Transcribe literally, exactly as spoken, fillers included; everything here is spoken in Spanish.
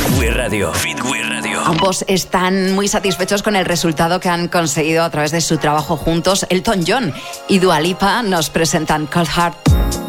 Fit Radio. Fit Radio. Ambos están muy satisfechos con el resultado que han conseguido a través de su trabajo juntos. Elton John y Dua Lipa nos presentan Cold Heart.